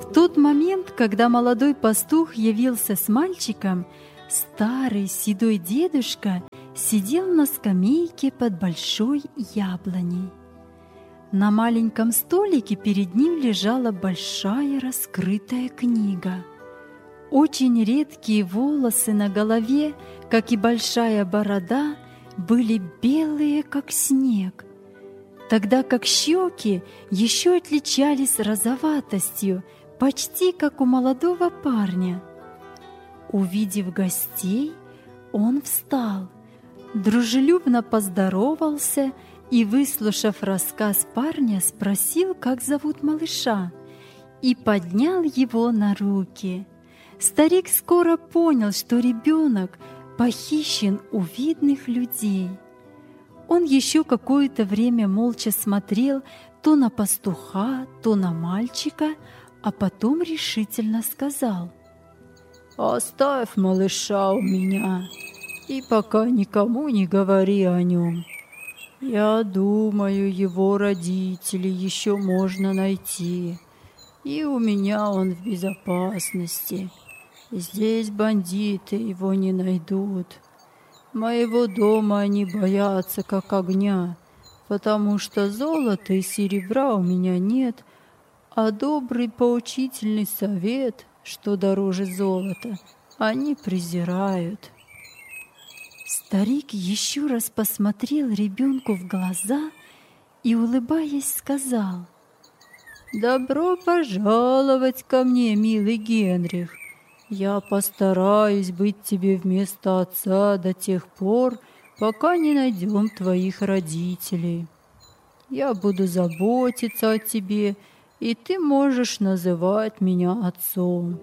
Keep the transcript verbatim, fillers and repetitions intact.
В тот момент, когда молодой пастух явился с мальчиком, старый седой дедушка сидел на скамейке под большой яблоней. На маленьком столике перед ним лежала большая раскрытая книга. Очень редкие волосы на голове, как и большая борода, были белые, как снег, тогда как щеки еще отличались розоватостью, почти как у молодого парня. Увидев гостей, он встал, дружелюбно поздоровался и, выслушав рассказ парня, спросил, как зовут малыша, и поднял его на руки. Старик скоро понял, что ребенок похищен у видных людей. Он еще какое-то время молча смотрел то на пастуха, то на мальчика, а потом решительно сказал: «Оставь малыша у меня и пока никому не говори о нем. Я думаю, его родителей еще можно найти, и у меня он в безопасности. Здесь бандиты его не найдут. Моего дома они боятся как огня, потому что золота и серебра у меня нет, а добрый поучительный совет, что дороже золота, они презирают». Старик еще раз посмотрел ребенку в глаза и, улыбаясь, сказал: «Добро пожаловать ко мне, милый Генрих. Я постараюсь быть тебе вместо отца до тех пор, пока не найдем твоих родителей. Я буду заботиться о тебе, и ты можешь называть меня отцом.